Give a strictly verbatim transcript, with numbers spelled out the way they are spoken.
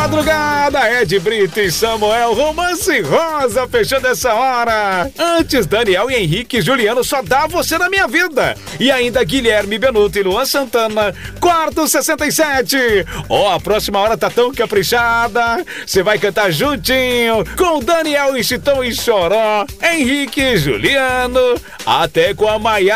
madrugada, Ed Brito e Samuel, Romance Rosa, fechando essa hora. Antes, Daniel e Henrique e Juliano, Só Dá Você Na Minha Vida. E ainda Guilherme Benuto e Luan Santana, Quarto sessenta e sete. Ó, oh, a próxima hora tá tão caprichada. Você vai cantar juntinho com Daniel e Chitão e Choró, Henrique e Juliano, até com a Maia